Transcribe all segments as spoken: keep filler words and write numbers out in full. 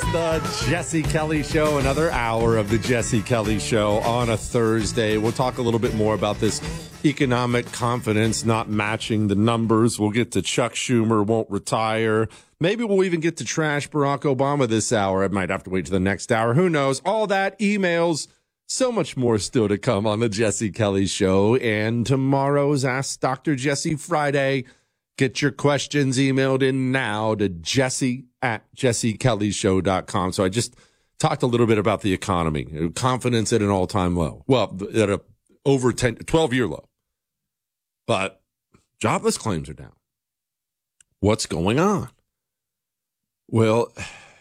the Jesse Kelly Show, another hour of the Jesse Kelly Show on a Thursday. We'll talk a little bit more about this economic confidence not matching the numbers. We'll get to Chuck Schumer won't retire. Maybe we'll even get to trash Barack Obama this hour. I might have to wait to the next hour. Who knows? All that, emails, so much more still to come on the Jesse Kelly Show. And tomorrow's Ask Doctor Jesse Friday. Get your questions emailed in now to Jesse at jesse kelly show dot com. So I just talked a little bit about the economy. Confidence at an all-time low. Well, at a over ten, twelve-year low. But jobless claims are down. What's going on? Well,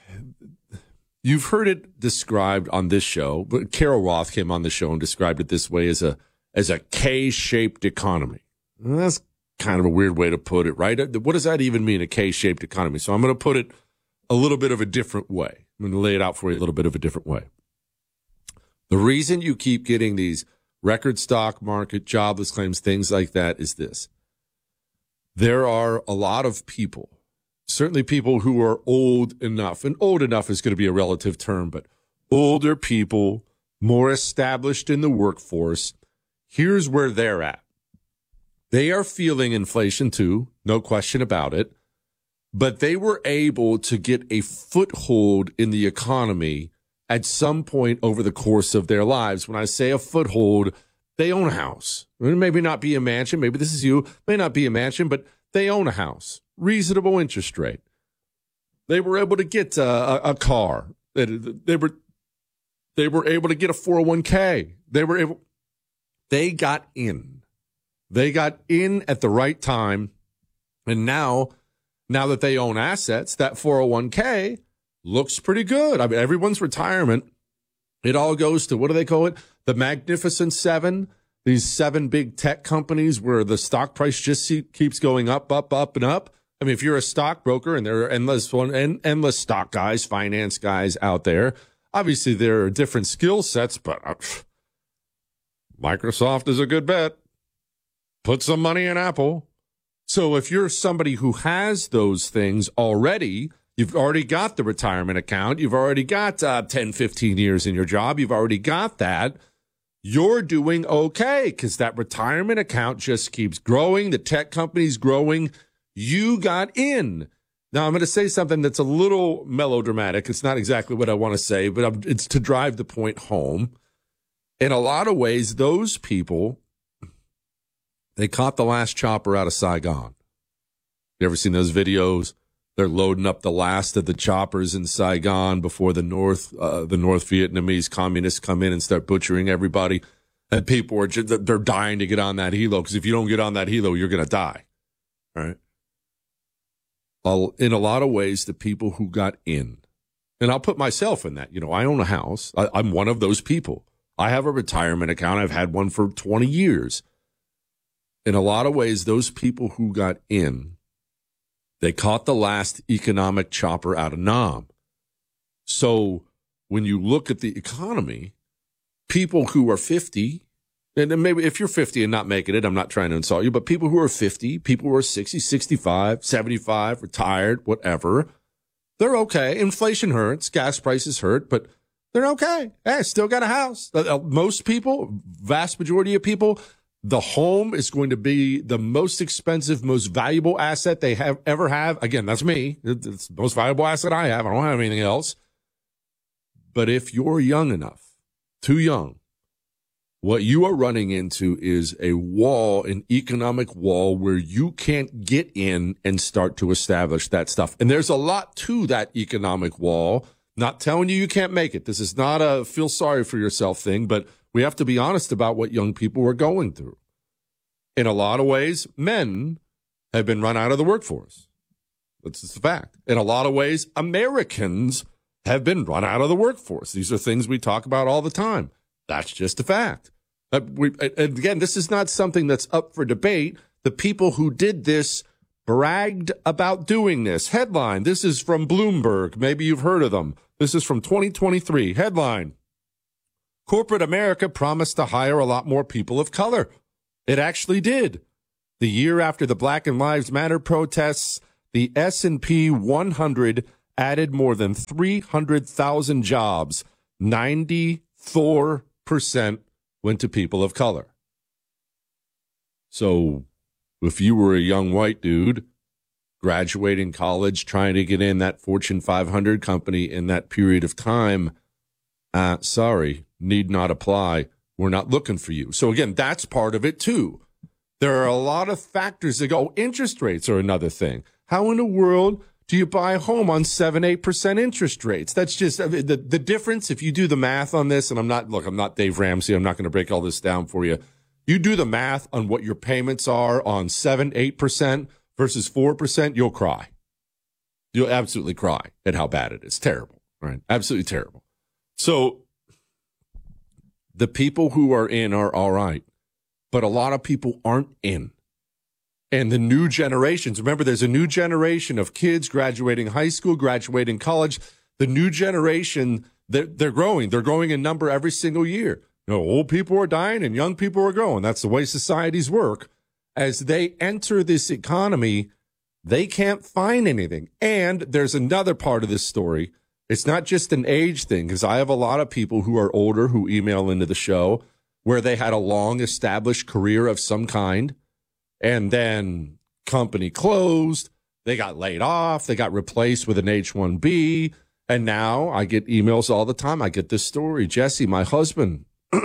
you've heard it described on this show, but Carol Roth came on the show and described it this way as a as a K-shaped economy. Well, that's kind of a weird way to put it, right? What does that even mean, a K-shaped economy? So I'm going to put it a little bit of a different way. I'm going to lay it out for you a little bit of a different way. The reason you keep getting these record stock market, jobless claims, things like that is this. There are a lot of people, certainly people who are old enough, and old enough is going to be a relative term, but older people, more established in the workforce, here's where they're at. They are feeling inflation too, no question about it, but they were able to get a foothold in the economy at some point over the course of their lives. When I say a foothold, they own a house. It may not be a mansion. Maybe this is you. May not be a mansion, but they own a house. Reasonable interest rate. They were able to get a, a, a car. They, they were they were able to get a four oh one k. They were able. They got in. They got in at the right time, and now, now that they own assets, that four oh one k looks pretty good. I mean, everyone's retirement, it all goes to, what do they call it? The Magnificent Seven, these seven big tech companies where the stock price just keeps going up, up, up, and up. I mean, if you're a stockbroker, and there are endless one and endless stock guys, finance guys out there, obviously there are different skill sets, but uh, Microsoft is a good bet. Put some money in Apple. So if you're somebody who has those things already, you've already got the retirement account, you've already got uh, ten, fifteen years in your job, you've already got that, you're doing okay because that retirement account just keeps growing. The tech company's growing. You got in. Now, I'm going to say something that's a little melodramatic. It's not exactly what I want to say, but I'm, it's to drive the point home. In a lot of ways, those people, they caught the last chopper out of Saigon. You ever seen those videos? They're loading up the last of the choppers in Saigon before the North, uh, the North Vietnamese communists come in and start butchering everybody. And people are just, they're dying to get on that helo because if you don't get on that helo, you're going to die. All right. Well, in a lot of ways, the people who got in, and I'll put myself in that. You know, I own a house. I, I'm one of those people. I have a retirement account. I've had one for twenty years. In a lot of ways, those people who got in, they caught the last economic chopper out of Nam. So when you look at the economy, people who are fifty, and maybe if you're fifty and not making it, I'm not trying to insult you, but people who are fifty, people who are sixty, sixty-five, seventy-five, retired, whatever, they're okay. Inflation hurts, gas prices hurt, but they're okay. Hey, still got a house. Most people, vast majority of people, the home is going to be the most expensive, most valuable asset they have ever have. Again, that's me. It's the most valuable asset I have. I don't have anything else. But if you're young enough, too young, what you are running into is a wall, an economic wall where you can't get in and start to establish that stuff. And there's a lot to that economic wall. Not telling you you can't make it. This is not a feel sorry for yourself thing, but we have to be honest about what young people are going through. In a lot of ways, men have been run out of the workforce. That's just a fact. In a lot of ways, Americans have been run out of the workforce. These are things we talk about all the time. That's just a fact. Uh, we, and again, this is not something that's up for debate. The people who did this bragged about doing this. Headline, this is from Bloomberg. Maybe you've heard of them. This is from twenty twenty-three. Headline, corporate America promised to hire a lot more people of color. It actually did. The year after the Black Lives Matter protests, the S and P one hundred added more than three hundred thousand jobs. ninety-four percent went to people of color. So if you were a young white dude graduating college, trying to get in that Fortune five hundred company in that period of time, uh, sorry, need not apply. We're not looking for you. So again, that's part of it too. There are a lot of factors that go. Interest rates are another thing. How in the world do you buy a home on seven, eight percent interest rates? That's just I mean, the, the difference. If you do the math on this, and I'm not, look, I'm not Dave Ramsey. I'm not going to break all this down for you. You do the math on what your payments are on seven, eight percent versus four percent, you'll cry. You'll absolutely cry at how bad it is. Terrible, right? Absolutely terrible. So the people who are in are all right, but a lot of people aren't in. And the new generations, remember, there's a new generation of kids graduating high school, graduating college. The new generation, they're, they're growing. They're growing in number every single year. You know, old people are dying and young people are growing. That's the way societies work. As they enter this economy, they can't find anything. And there's another part of this story. It's not just an age thing, because I have a lot of people who are older who email into the show where they had a long established career of some kind, and then company closed, they got laid off, they got replaced with an H one B, and now I get emails all the time. I get this story. Jesse, my husband,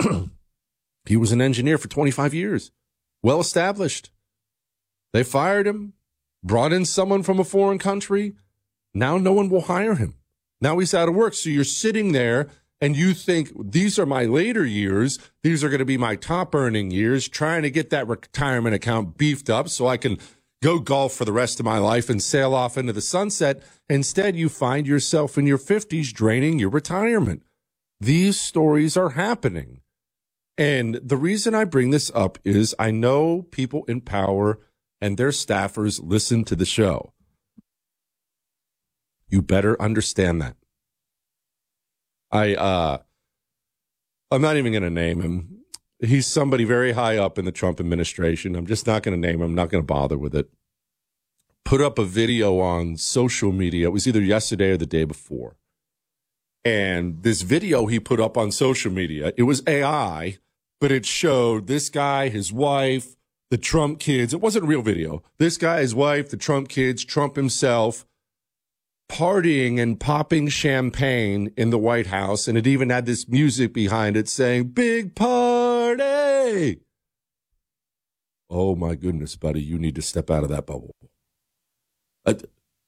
he was an engineer for twenty-five years, well established. They fired him, brought in someone from a foreign country. Now no one will hire him. Now he's out of work. So you're sitting there and you think, these are my later years. These are going to be my top earning years, trying to get that retirement account beefed up so I can go golf for the rest of my life and sail off into the sunset. Instead, you find yourself in your fifties draining your retirement. These stories are happening. And the reason I bring this up is I know people in power and their staffers listen to the show. You better understand that. I, uh, I'm not even going to name him. He's somebody very high up in the Trump administration. I'm just not going to name him. I'm not going to bother with it. Put up a video on social media. It was either yesterday or the day before. And this video he put up on social media, it was A I, but it showed this guy, his wife, the Trump kids. It wasn't a real video. This guy, his wife, the Trump kids, Trump himself, partying and popping champagne in the White House, and it even had this music behind it saying, "Big party." Oh, my goodness, buddy, you need to step out of that bubble. I,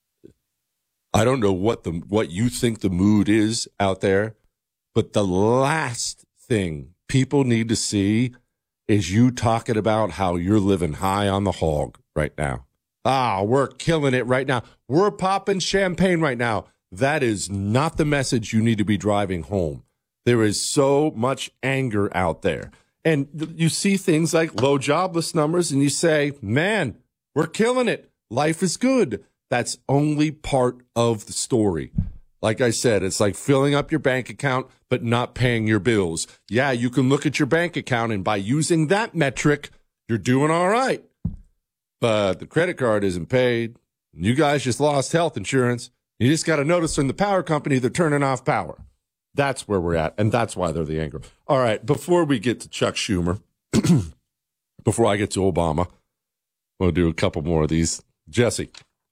I don't know what the what you think the mood is out there, but the last thing people need to see is you talking about how you're living high on the hog right now. Ah, we're killing it right now. We're popping champagne right now. That is not the message you need to be driving home. There is so much anger out there. And you see things like low jobless numbers and you say, man, we're killing it. Life is good. That's only part of the story. Like I said, it's like filling up your bank account, but not paying your bills. Yeah, you can look at your bank account, and by using that metric, you're doing all right. But the credit card isn't paid. You guys just lost health insurance. You just got a notice from the power company they're turning off power. That's where we're at, and that's why they're the anger. All right, before we get to Chuck Schumer, before I get to Obama, we'll do a couple more of these. Jesse,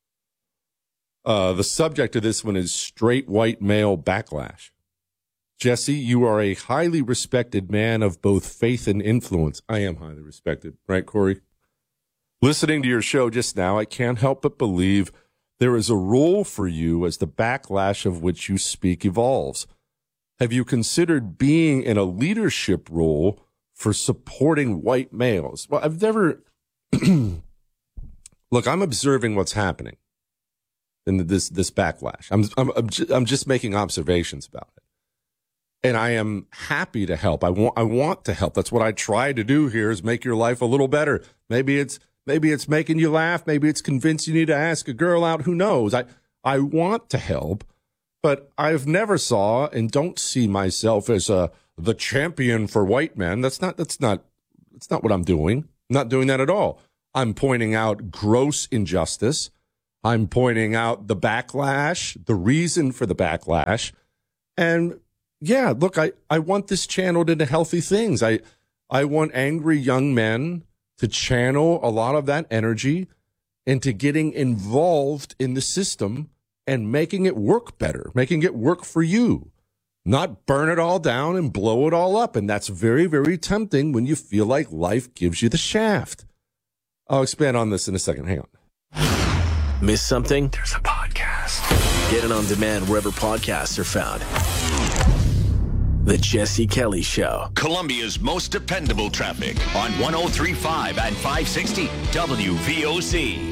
uh, the subject of this one is straight white male backlash. Jesse, you are a highly respected man of both faith and influence. I am highly respected, right, Corey? Listening to your show just now, I can't help but believe there is a role for you as the backlash of which you speak evolves. Have you considered being in a leadership role for supporting white males? Well, I've never... Look, I'm observing what's happening in this this backlash. I'm I'm I'm just, I'm just making observations about it, and I am happy to help. I want I want to help. That's what I try to do here: is make your life a little better. Maybe it's maybe it's making you laugh. Maybe it's convincing you to ask a girl out. Who knows? I I want to help, but I've never saw and don't see myself as a the champion for white men. That's not that's not that's not what I'm doing. I'm not doing that at all. I'm pointing out gross injustice. I'm pointing out the backlash, the reason for the backlash. And yeah, look, I, I want this channeled into healthy things. I, I want angry young men to channel a lot of that energy into getting involved in the system and making it work better, making it work for you, not burn it all down and blow it all up. And that's very, very tempting when you feel like life gives you the shaft. I'll expand on this in a second. Hang on. Miss something? There's a podcast. Get it on demand wherever podcasts are found. The Jesse Kelly Show. Columbia's most dependable traffic on one oh three point five and five sixty W V O C.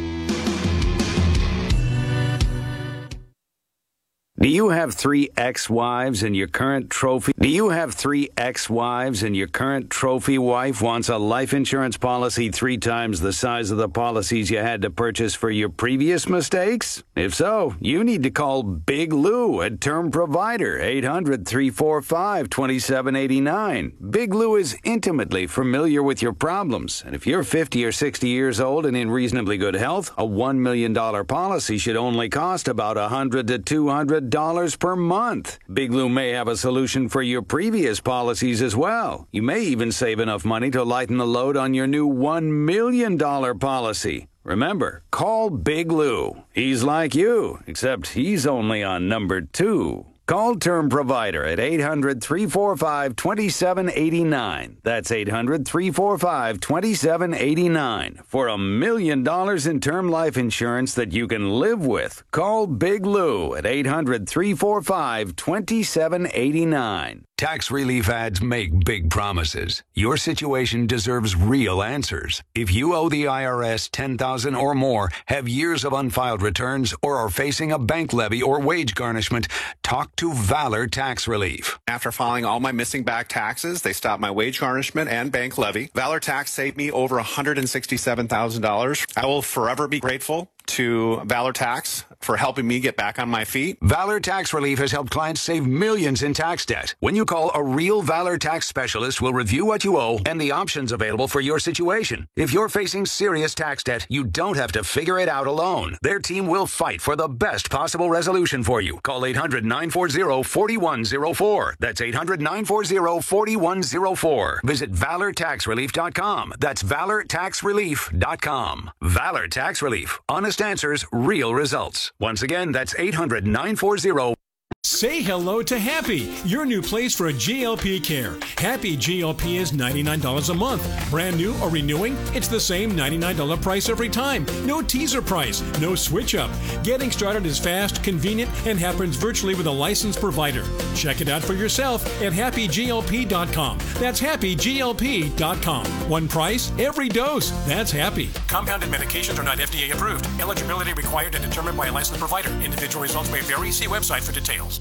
Do you have three ex-wives and your current trophy? Do you have three ex-wives and your current trophy wife wants a life insurance policy three times the size of the policies you had to purchase for your previous mistakes? If so, you need to call Big Lou at Term Provider, eight hundred, three four five, two seven eight nine. Big Lou is intimately familiar with your problems, and if you're fifty or sixty years old and in reasonably good health, a one million dollars policy should only cost about one hundred to two hundred dollars per month. Big Lou may have a solution for your previous policies as well. You may even save enough money to lighten the load on your new one million dollars policy. Remember, call Big Lou. He's like you, except he's only on number two. Call Term Provider at eight hundred, three four five, two seven eight nine. That's eight hundred, three four five, two seven eight nine. For a million dollars in term life insurance that you can live with, call Big Lou at eight hundred, three four five, two seven eight nine. Tax relief ads make big promises. Your situation deserves real answers. If you owe the I R S ten thousand dollars or more, have years of unfiled returns, or are facing a bank levy or wage garnishment, talk to Valor Tax Relief. After filing all my missing back taxes, they stopped my wage garnishment and bank levy. Valor Tax saved me over one hundred sixty-seven thousand dollars. I will forever be grateful to Valor Tax for helping me get back on my feet. Valor Tax Relief has helped clients save millions in tax debt. When you call, a real Valor Tax specialist will review what you owe and the options available for your situation. If you're facing serious tax debt, you don't have to figure it out alone. Their team will fight for the best possible resolution for you. Call eight hundred, nine four zero, four one zero four. That's eight hundred, nine four zero, four one zero four. Visit valor tax relief dot com. That's valor tax relief dot com. Valor Tax Relief. Honest answers, real results. Once again, that's eight hundred, nine four zero. Say hello to Happy, your new place for G L P care. Happy G L P is ninety-nine dollars a month. Brand new or renewing, it's the same ninety-nine dollars price every time. No teaser price, no switch up. Getting started is fast, convenient, and happens virtually with a licensed provider. Check it out for yourself at happy G L P dot com. That's happy G L P dot com. One price, every dose. That's Happy. Compounded medications are not F D A approved. Eligibility required and determined by a licensed provider. Individual results may vary. See website for details.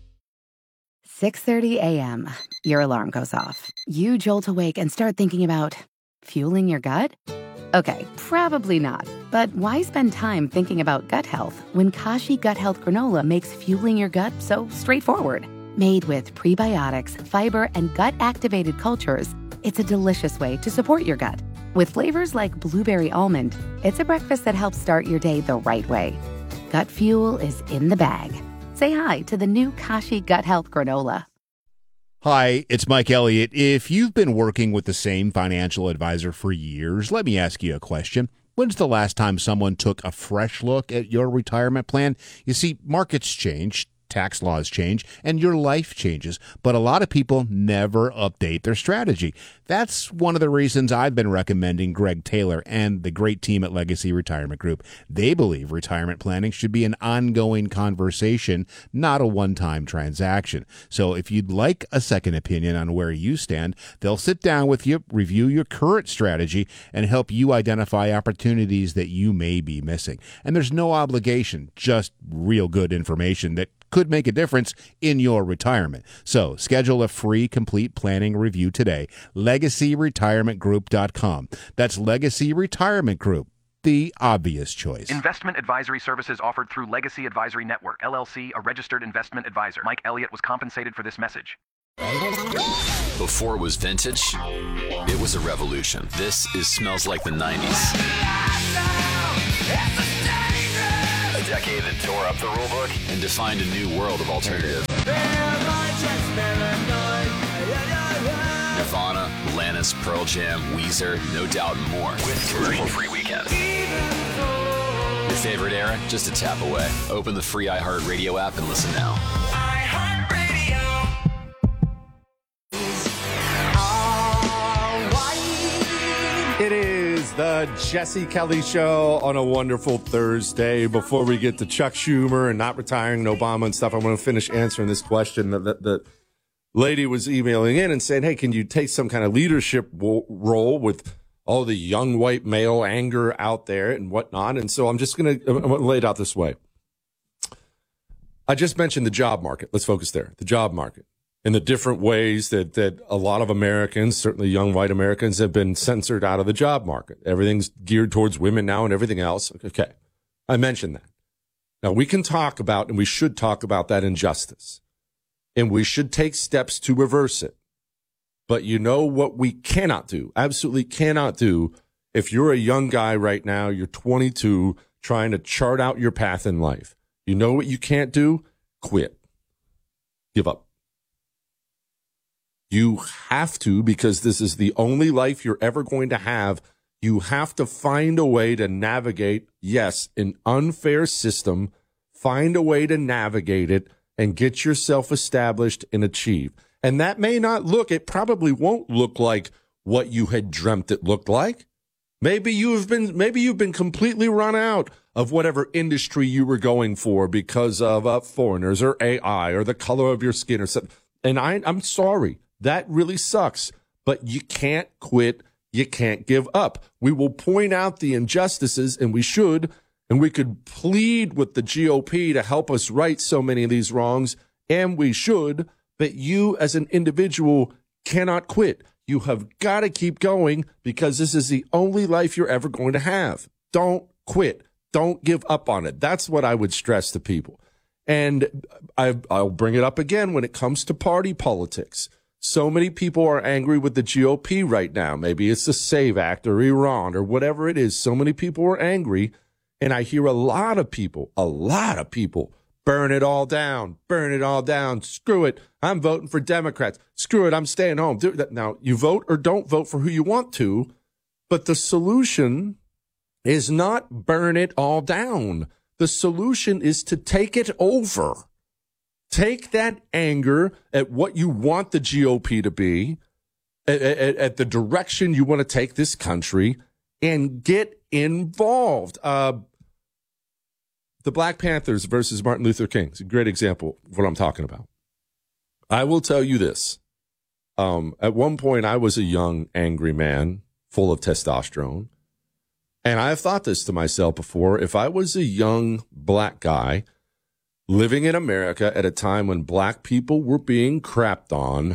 six thirty a.m. Your alarm goes off. You jolt awake and start thinking about fueling your gut? Okay, probably not. But why spend time thinking about gut health when Kashi Gut Health Granola makes fueling your gut so straightforward? Made with prebiotics, fiber, and gut-activated cultures, it's a delicious way to support your gut. With flavors like blueberry almond, it's a breakfast that helps start your day the right way. Gut fuel is in the bag. Say hi to the new Kashi Gut Health Granola. Hi, it's Mike Elliott. If you've been working with the same financial advisor for years, let me ask you a question. When's the last time someone took a fresh look at your retirement plan? You see, markets change, tax laws change, and your life changes, but a lot of people never update their strategy. That's one of the reasons I've been recommending Greg Taylor and the great team at Legacy Retirement Group. They believe retirement planning should be an ongoing conversation, not a one-time transaction. So if you'd like a second opinion on where you stand, they'll sit down with you, review your current strategy, and help you identify opportunities that you may be missing. And there's no obligation, just real good information that could make a difference in your retirement. So schedule a free complete planning review today. legacy retirement group dot com. That's Legacy Retirement Group, the obvious choice. Investment advisory services offered through Legacy Advisory Network, L L C, a registered investment advisor. Mike Elliott was compensated for this message. Before it was vintage, it was a revolution. This is Smells Like the nineties. decade that tore up the rulebook and defined a new world of alternative. Nirvana, Alanis, Pearl Jam, Weezer, No Doubt, and more. With commercial-free weekends. Your favorite era? Just a tap away. Open the free iHeartRadio app and listen now. It is the Jesse Kelly Show on a wonderful Thursday. Before we get to Chuck Schumer and not retiring and Obama and stuff, I want to finish answering this question that the, the lady was emailing in and saying, hey, can you take some kind of leadership wo- role with all the young white male anger out there and whatnot? And so I'm just going to lay it out this way. I just mentioned the job market. Let's focus there. The job market. In the different ways that, that a lot of Americans, certainly young white Americans, have been censored out of the job market. Everything's geared towards women now and everything else. Okay, I mentioned that. Now, we can talk about, and we should talk about that injustice. And we should take steps to reverse it. But you know what we cannot do, absolutely cannot do, if you're a young guy right now, you're twenty-two, trying to chart out your path in life. You know what you can't do? Quit. Give up. You have to, because this is the only life you're ever going to have. You have to find a way to navigate, yes, an unfair system, find a way to navigate it and get yourself established and achieve. And that may not look, it probably won't look like what you had dreamt it looked like. Maybe you've been, maybe you've been completely run out of whatever industry you were going for because of uh, foreigners or A I or the color of your skin or something. And I, I'm sorry. That really sucks, but you can't quit. You can't give up. We will point out the injustices, and we should, and we could plead with the G O P to help us right so many of these wrongs, and we should, but you as an individual cannot quit. You have got to keep going because this is the only life you're ever going to have. Don't quit. Don't give up on it. That's what I would stress to people. And I, I'll bring it up again when it comes to party politics. So many people are angry with the G O P right now. Maybe it's the SAVE Act or Iran or whatever it is. So many people are angry. And I hear a lot of people, a lot of people, burn it all down, burn it all down. Screw it. I'm voting for Democrats. Screw it. I'm staying home. Do that. Now, you vote or don't vote for who you want to. But the solution is not burn it all down. The solution is to take it over. Take that anger at what you want the G O P to be, at, at, at the direction you want to take this country, and get involved. Uh, the Black Panthers versus Martin Luther King is a great example of what I'm talking about. I will tell you this. Um, at one point, I was a young, angry man, full of testosterone. And I've thought this to myself before. If I was a young black guy living in America at a time when black people were being crapped on,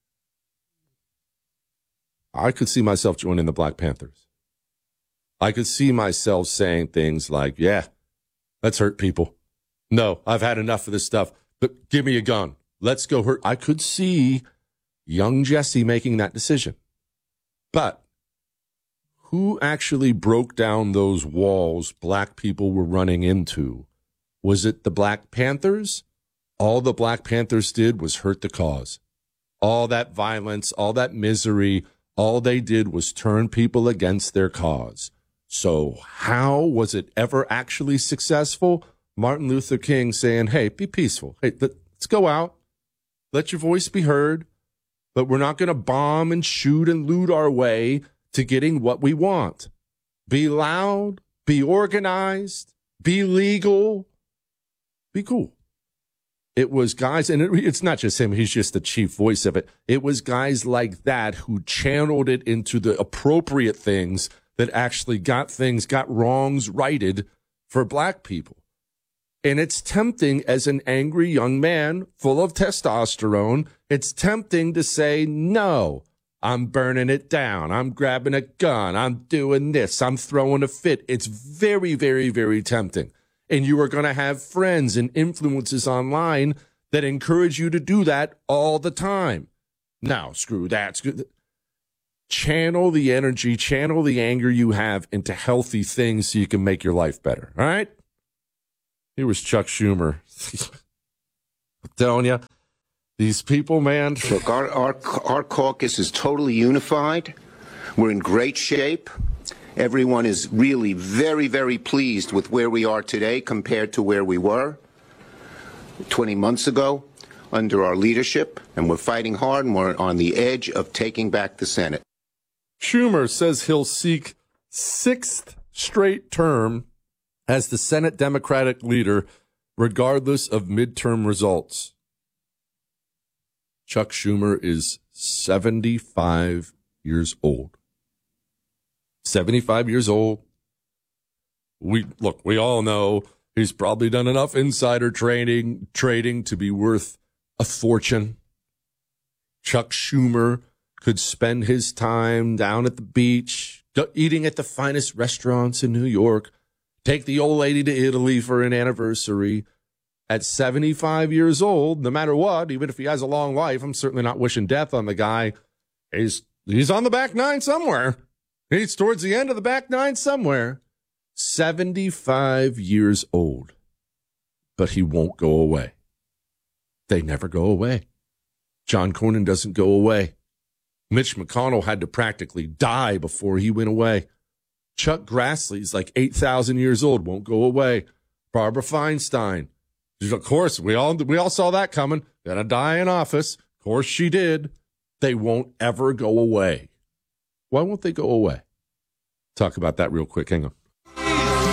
I could see myself joining the Black Panthers. I could see myself saying things like, yeah, let's hurt people. No, I've had enough of this stuff, but give me a gun. Let's go hurt. I could see young Jesse making that decision. But who actually broke down those walls black people were running into? Was it the Black Panthers? All the Black Panthers did was hurt the cause. All that violence, all that misery, all they did was turn people against their cause. So how was it ever actually successful? Martin Luther King saying, hey, be peaceful. Hey, let's go out. Let your voice be heard. But we're not going to bomb and shoot and loot our way to getting what we want. Be loud, be organized, be legal. Be cool. It was guys, and it, it's not just him, he's just the chief voice of it. It was guys like that who channeled it into the appropriate things that actually got things, got wrongs righted for black people. And it's tempting as an angry young man full of testosterone, it's tempting to say, no, I'm burning it down. I'm grabbing a gun. I'm doing this. I'm throwing a fit. It's very, very, very tempting. And you are going to have friends and influences online that encourage you to do that all the time. Now, screw that. Screw that. Channel the energy, channel the anger you have into healthy things so you can make your life better. All right? He was Chuck Schumer. I'm telling you, these people, man. Look, our, our, our caucus is totally unified. We're in great shape. Everyone is really very, very pleased with where we are today compared to where we were twenty months ago under our leadership, and we're fighting hard, and we're on the edge of taking back the Senate. Schumer says he'll seek sixth straight term as the Senate Democratic leader, regardless of midterm results. Chuck Schumer is seventy-five years old. seventy-five years old. We look, we all know he's probably done enough insider trading, trading to be worth a fortune. Chuck Schumer could spend his time down at the beach, eating at the finest restaurants in New York, take the old lady to Italy for an anniversary. At seventy-five years old, no matter what, even if he has a long life, I'm certainly not wishing death on the guy. He's, he's on the back nine somewhere. He's towards the end of the back nine somewhere. seventy-five years old. But he won't go away. They never go away. John Cornyn doesn't go away. Mitch McConnell had to practically die before he went away. Chuck Grassley's like eight thousand years old, won't go away. Barbara Feinstein. Of course, we all we all saw that coming. Gonna die in office. Of course she did. They won't ever go away. Why won't they go away? Talk about that real quick. Hang on.